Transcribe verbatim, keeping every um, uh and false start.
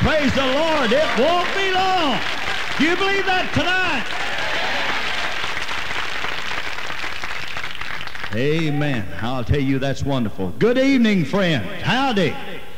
Praise the Lord. It won't be long. Do you believe that tonight? Amen. I'll tell you, that's wonderful. Good evening, friends. Howdy.